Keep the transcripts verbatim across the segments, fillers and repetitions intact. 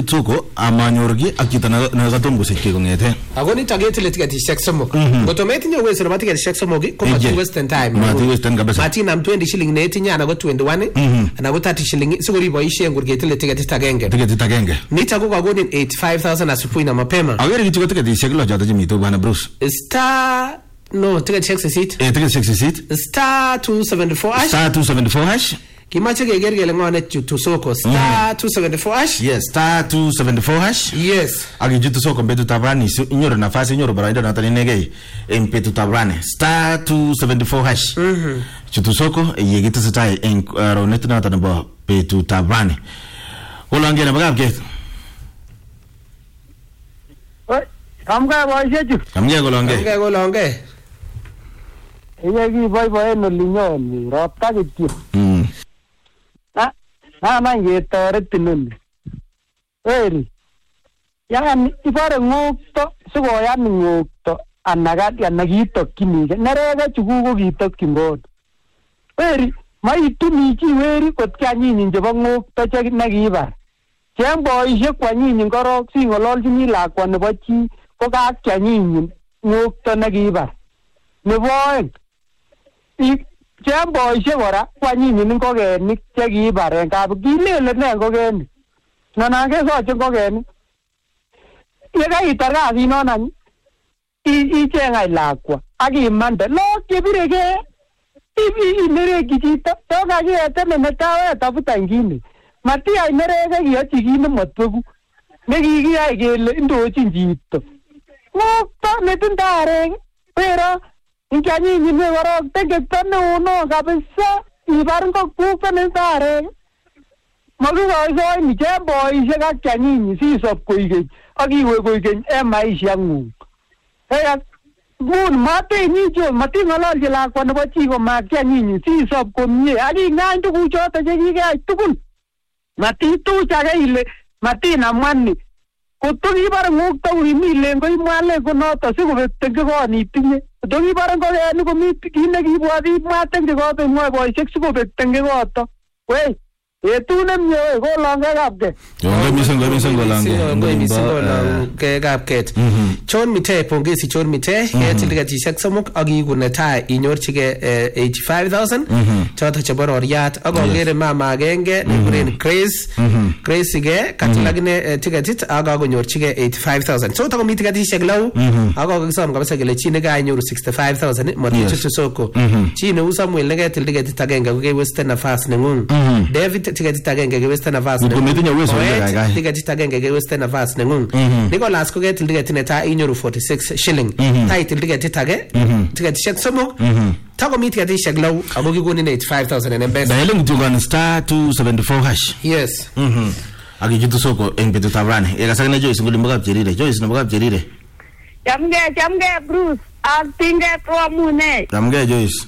kichut soko amanyorgi ak chito na katom kosich kongete. Ako nito ketile tiketishek somok. Ngoto metinye uwezo nebo tiketishek somok ko mati waste time. Mati waste kabisa. Mati nam twenty shilling netinye ana ko twenty-one ana ko thirty shilling sikori boishe ngur ketile tiketit agenge. Tiketit agenge. Nito ko kagonin eighty-five thousand asubuhi na mapema. Agere kitu tiketishek lo choto chemito bwana Bruce. Star no tiketishek sisit. Eh tiketishek sisit. Star two seventy-four hash. Star two seventy-four hash. Kimache keger kele ngone to soko star two seventy-four hash. Yes, star two seventy-four hash. Yes. Akijitu soko mbetu tabrani inyoru nafasi inyoru baraido na taninegei mpetu tabrani star two seventy-four hash. Mhm. Chutu soko yegitu sitai en ronetu na tanabo petu tabrani. Olangere bagabke. Oi, kamga boisheju. Kamge golonge. Kamge golonge. Iyegi boy boy no linyoni ropta kityo. Mm. Na na mange toretinun. Eri. Yan ibare ngokto sikoyan ngokto anagat yanagitokkinige. Nerege chugugo kitokkin god. Eri maituni chi weri kot kanyinyin chebo ngokto che nakibar. Cheng boishe kwanyinyin korok singololchini lakwa nebo chi ko kakyanyinyin ngokto nakibar. Nebo oeng Cheng boishe kora kwanyinyin ngokenik che kiibar en kab kilele ne ngokenik. Nanange soche ngokenik. Ye kaitar kasit nonon icheng ai lakwa ak imande lo kebirege ibi inereki chito to kakiyetene netawe tafuta ingine. Mati ai nereke kiyochi kit nemotwegu nekikiyai kele indochin chito. Ngokto netindo arek pero Inkyanyinyin ne korok tekekto neuno kabisa ibar ngokuk nesarek. Makikoisoi Cheng boisiek ak kyanyinyin sisop koikeny ak iwe koikeny en maisha ng'ung. Eya ngun matenyi cho mating'ololchi lakwa nebo chi komakyanyinyin sisop komie ak ing'any tuguchoto chekikeyai tugul. Matituch age ile matinamwani koto kibare ngokto koimi lengo imwale konoto sikobek tengekoni itinye. Koto kibare ngokenik komi kit nekibwati imwa tengekoti imwa boisiek sikobek tengekoto. Wei Etu nemye we kolonge kapket. Yonge mising go mising go lange. Yonge mising go lange kapket. Chon mite pongezi chon mite ketilgetishek somok ak iigu netai inyorchige eighty-five thousand choto chebo roriat ak ogere mama agenge nekikuren Grace. Grace ige katil akine tiketit ak akonyorchige eighty-five thousand. So tako mi tiketishek low ak akokisom kabisa kele chi nekaiyoru sixty-five thousand matichutu soko. Chi neu Samuel neketil tiketit agenge kokewesten nafas nengung. David tiketit agenge kewesten nafas nengung. Tiketit agenge kewesten nafas nengung. Nicholas koketil tiketit netai inyoru forty-six shilling. Taitil tiketit age tiketishek somok tako mi tiketishek low ako kikonin eighty-five thousand en M-Pesa. Dialing tukan star two seventy-four hash. Yes. Mhm. Akijitu soko en betu tabrani. Ekasakina Joyce nguli mbaka pcherire. Joyce mbaka pcherire. Jamge jamge Bruce atinge kwa mune. Jamge Joyce.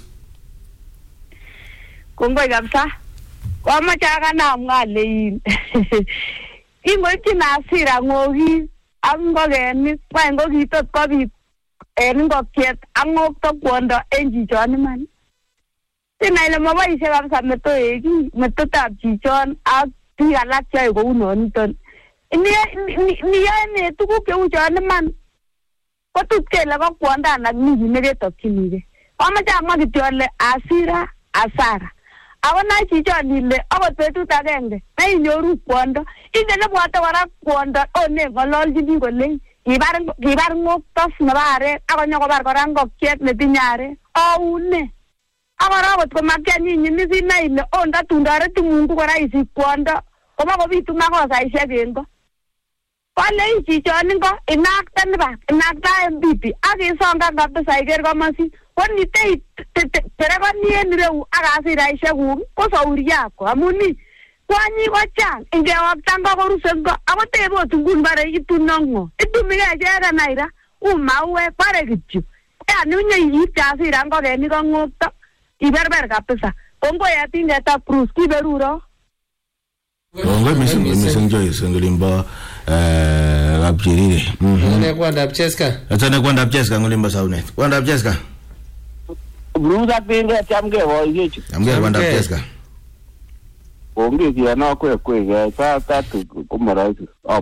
Kongoi kabisa. Kwa machaga na mngalein. Ingoichi nasira ngogi ak ngokenik kwa ngokitot kobit en ngokiet ak ngokto kwondo en chichon iman. Tinai ile maboishe kabisa metoeki metotab chichon ak biik alak cheyoe kou noniton. Niyoe ne tuguk cheu chon iman kotut kele ko kwondo anan mi kit neketokchinige. Amache amwa kityo ale asira asara. Ako nai chichon ile akot betut agenge na inyoru kwondo ingen nebwote kora kwondo one ng'ololchini kole kibar kibar ng'oktos nebo arek akonyokobar kora ngokiet netinye arek aune akora akot komakyanyinyin isinai ile o ndatun toreti Mungu kora isich kwondo komakobitu makosaisiek en ko kolei chichon ingo inakte nibak inaktaen bibi ak isongan kabisa iker komosi konitei terekoni en ireu ak asiraisiek kuk ko sauri yako amun ni kwanyik ko chang ingewakta ngo koruse ngo ako tebot nguni bare itunong'o itumige icheken aira u mauek bare kityo yani unye iipchi asira ngokenik ak ng'okto iberber kabisa kongoi atingetab Bruce kiberuro. Kongoi mising mising Joyce ngolimba eh kapcherire. Ne kwandap Cheska. Atane kwandap Cheska ngolimba saunet. Kwandap Cheska. Bruce atinge chamge boisechu. Chamge kwandap Cheska. Onge kiana kwe kwe sa tatu kumaraisi.